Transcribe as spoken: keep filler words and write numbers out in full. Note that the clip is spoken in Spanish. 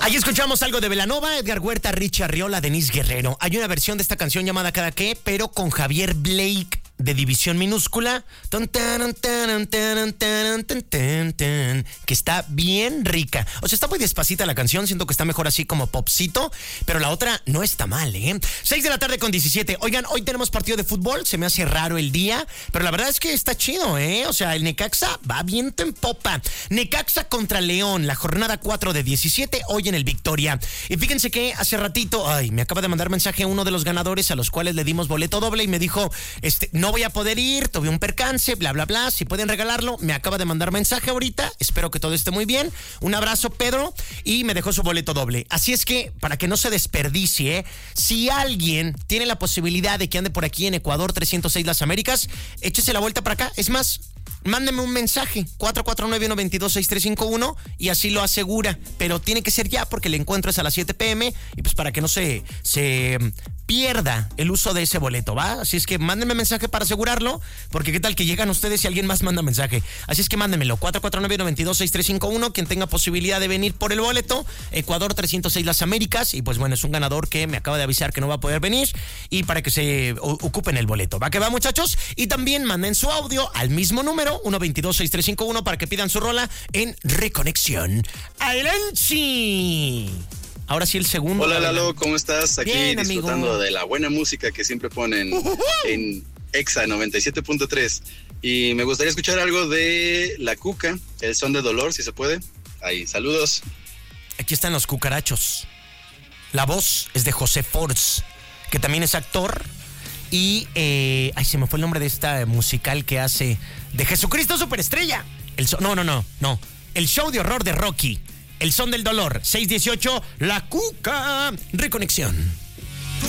Ahí escuchamos algo de Belanova, Edgar Huerta, Richie Arriola, Denise Guerrero. Hay una versión de esta canción llamada Cada Qué, pero con Javier Blake de División Minúscula, que está bien rica. O sea, está muy despacita la canción, siento que está mejor así como popcito, pero la otra no está mal, ¿eh? seis de la tarde con diecisiete. Oigan, hoy tenemos partido de fútbol, se me hace raro el día, pero la verdad es que está chido, ¿eh? O sea, el Necaxa va viento en popa. Necaxa contra León, la jornada cuatro de diecisiete, hoy en el Victoria. Y fíjense que hace ratito, ay, me acaba de mandar mensaje uno de los ganadores a los cuales le dimos boleto doble y me dijo, este, no voy a poder ir, tuve un percance, bla, bla, bla, si pueden regalarlo. Me acaba de mandar mensaje ahorita, espero que todo esté muy bien. Un abrazo, Pedro, y me dejó su boleto doble. Así es que, para que no se desperdicie, si alguien tiene la posibilidad de que ande por aquí en Ecuador trescientos seis Las Américas, échese la vuelta para acá. Es más, mándeme un mensaje, cuatro cuatro nueve, uno dos dos, seis tres cinco uno, y así lo asegura. Pero tiene que ser ya, porque el encuentro es a las siete pm, y pues para que no se, se pierda el uso de ese boleto, ¿va? Así es que mándenme mensaje para asegurarlo, porque qué tal que llegan ustedes y alguien más manda mensaje. Así es que mándenmelo, cuatro cuatro nueve, uno dos dos, seis tres cinco uno, quien tenga posibilidad de venir por el boleto, Ecuador trescientos seis Las Américas, y pues bueno, es un ganador que me acaba de avisar que no va a poder venir, y para que se ocupen el boleto, ¿va que va, muchachos? Y también manden su audio al mismo número, uno dos dos, seis tres cinco uno, para que pidan su rola en Reconexión. ¡Adelante! Ahora sí el segundo. Hola Lalo, ¿cómo estás? Aquí Bien, disfrutando amigo. de la buena música que siempre ponen uh-huh. en Exa noventa y siete punto tres. Y me gustaría escuchar algo de La Cuca, El Son de Dolor, si se puede. Ahí, saludos. Aquí están los cucarachos. La voz es de José Force, que también es actor. Y, eh, ay, se me fue el nombre de esta musical que hace de Jesucristo Superestrella. El so- no, no, no, no. El show de horror de Rocky. El Son del Dolor, seis dieciocho, La Cuca. Reconexión.